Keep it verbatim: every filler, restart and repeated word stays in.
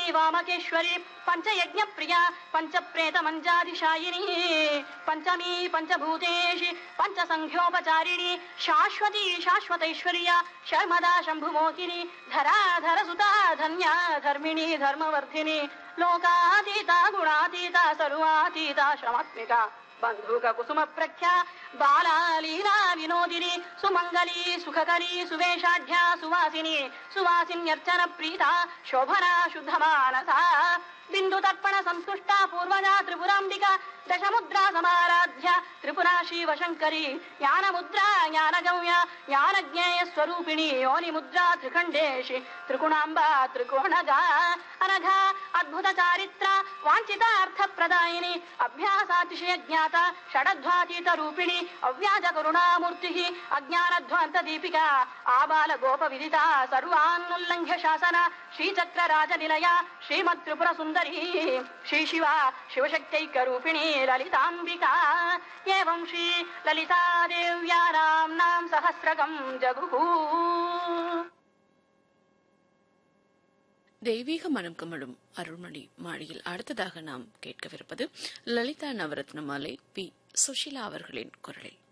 वामकेश्वरी पंचयज्ञ प्रिया पंचप्रेत मंजादिशायिनी पंचमी पंचभूतेषु पंचसंख्योपचारिणी शाश्वती शाश्वतैश्वर्या शर्मदा शंभुमोहिनी धराधर सुता धन्या धर्मिणी धर्मवर्धिनी लोकातीता गुणातीता सर्वातीता श्रमात्मिका बंधुक कुसुम प्रख्या बाला लीला विनोदिनी सुमंगली सुखकरी सुवेशाढ्या सुवासिनी सुवासिन्यर्चन प्रीता शोभना शुद्धमानसा बिंदु तर्पण संतुष्टा पूर्वजा त्रिपुरांबिका दशमुद्रा समाराध्या त्रिपुरा शिव शंकरी ज्ञान मुद्रा ज्ञान गम्या ज्ञान ज्ञेय स्वरूपिणी योनि मुद्रा त्रिखंडेशि त्रिकुणांबा त्रिकोणगा अनघा अद्भुत चारित्रा वांछितार्थ प्रदायिनी अभ्यासातिशय ज्ञाता षडध्वातीत रूपिणी अव्याज करुणामूर्ति अज्ञानध्वांत दीपिका आबाल गोप विदिता सर्वान्नुल्लंघ्य शासन श्रीचक्र राज निलया श्रीमत् त्रिपुर सुंदरी श्री शिवा शिवशक्त्यैक रूपिणी ललितांबिका एवं श्री ललिता देव्या नाम सहस्रकं जगुः. தெய்வீக மனம் கமழும் அருள்மணி மாளிகையில் அடுத்ததாக நாம் கேட்கவிருப்பது லலிதா நவரத்ன மாலை பி சுஷீலா அவர்களின் குரலில்.